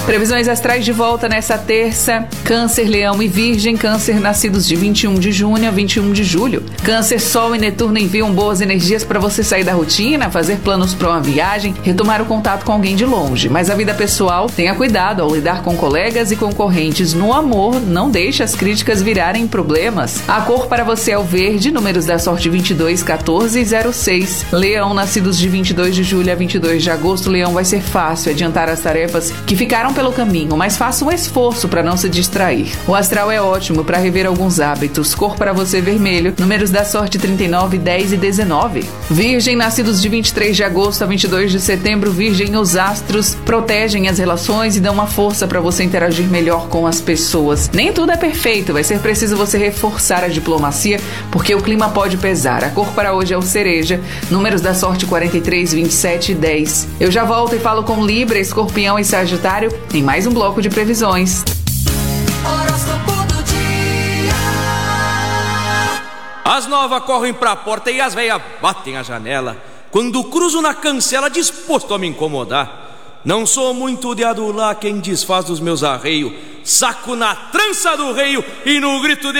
Previsões astrais de volta nessa terça. Câncer, Leão e Virgem. Câncer, nascidos de 21 de junho a 21 de julho. Câncer, Sol e Netuno enviam boas energias para você sair da rotina, fazer planos para uma viagem, retomar o contato com alguém de longe. Mas a vida pessoal, tenha cuidado ao lidar com colegas e concorrentes. No amor, não deixe as críticas virarem problemas. A cor para você é o verde, números da sorte 22, 14 e 06. Leão, nascidos de 22 de julho a 22 de agosto. Leão, vai ser fácil adiantar as tarefas que ficaram pelo caminho, mas faça um esforço para não se distrair. O astral é ótimo para rever alguns hábitos. Cor para você vermelho, números da sorte 39, 10 e 19. Virgem, nascidos de 23 de agosto a 22 de setembro. Virgem, os astros protegem as relações e dão uma força para você interagir melhor com as pessoas. Nem tudo é perfeito, vai ser preciso você reforçar a diplomacia, porque o clima pode pesar. A cor para hoje é o cereja, números da sorte 43, 27 e 10. Eu já volto e falo com Libra, Escorpião e Sagitário em mais um bloco de previsões. Horóscopo do dia. As novas correm pra porta e as velhas batem a janela. Quando cruzo na cancela, disposto a me incomodar. Não sou muito de adular quem desfaz dos meus arreios. Saco na trança do reio e no grito de